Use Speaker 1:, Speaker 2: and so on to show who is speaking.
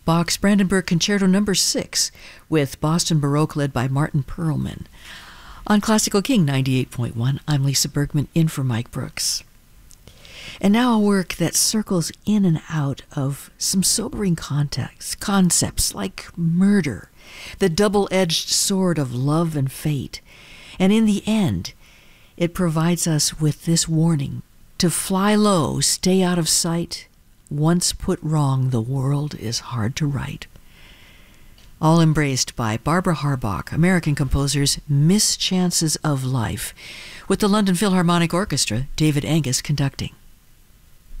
Speaker 1: Bach's Brandenburg Concerto No. 6 with Boston Baroque led by Martin Perlman. On Classical King 98.1, I'm Lisa Bergman, in for Mike Brooks. And now a work that circles in and out of some sobering concepts like murder, the double-edged sword of love and fate. And in the end, it provides us with this warning: to fly low, stay out of sight. Once put wrong, the world is hard to right. All embraced by Barbara Harbach, American composer's Mischances of Life, with the London Philharmonic Orchestra, David Angus conducting.